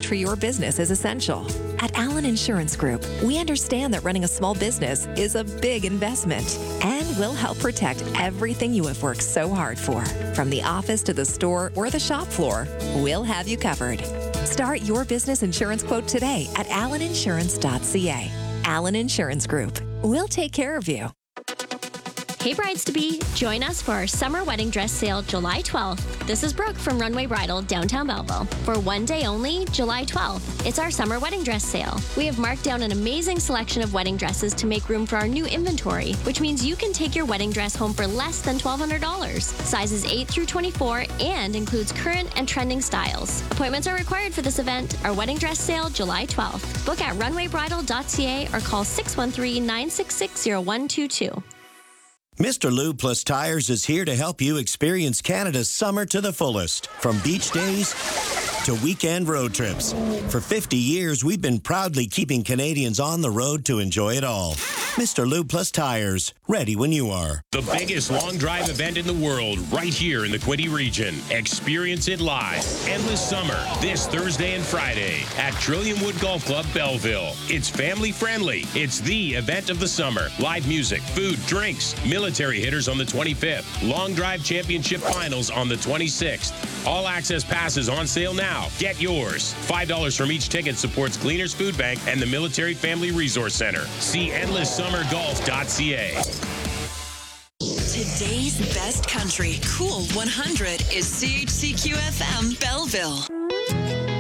for your business is essential. At Allen Insurance Group, we understand that running a small business is a big investment, and we'll help protect everything you have worked so hard for. From the office to the store or the shop floor, we'll have you covered. Start your business insurance quote today at alleninsurance.ca. Allen Insurance Group. We'll take care of you. Hey brides-to-be, join us for our summer wedding dress sale July 12th. This is Brooke from Runway Bridal, downtown Belleville. For one day only, July 12th, it's our summer wedding dress sale. We have marked down an amazing selection of wedding dresses to make room for our new inventory, which means you can take your wedding dress home for less than $1,200. Sizes 8 through 24 and includes current and trending styles. Appointments are required for this event. Our wedding dress sale July 12th. Book at runwaybridal.ca or call 613-966-0122. Mr. Lube Plus Tires is here to help you experience Canada's summer to the fullest. From beach days to weekend road trips. For 50 years, we've been proudly keeping Canadians on the road to enjoy it all. Mr. Lube Plus Tires, ready when you are. The biggest long drive event in the world right here in the Quinte region. Experience it live. Endless Summer this Thursday and Friday at Trillium Wood Golf Club, Belleville. It's family friendly. It's the event of the summer. Live music, food, drinks, military hitters on the 25th. Long Drive Championship Finals on the 26th. All access passes on sale now. Get yours. $5 from each ticket supports Gleaners Food Bank and the Military Family Resource Center. See endlesssummergolf.ca. Today's best country, Cool 100, is CHCQ FM Belleville.